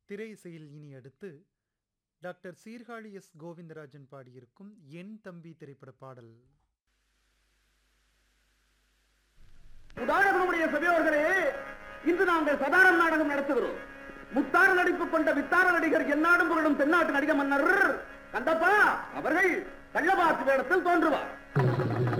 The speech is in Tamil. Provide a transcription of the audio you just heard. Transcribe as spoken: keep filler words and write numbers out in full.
திரை இசையில் இனி அடுத்து டாக்டர் சீர்காழி எஸ் கோவிந்தராஜன் பாடியிருக்கும் என் தம்பி திரைப்பட பாடல். உதாரணமுடைய சபையோர்களே, இன்று நாங்கள் சதாரம் நாடகம் நடத்துகிறோம். முத்தார நடிப்பு கொண்ட வித்தார நடிகர் எந்நாடும் புகழும் தென்னாட்டு நடிக மன்னர் கந்தப்பா அவர்கள் கள்ளபாத்து வேடத்தில் தோன்றுவார்.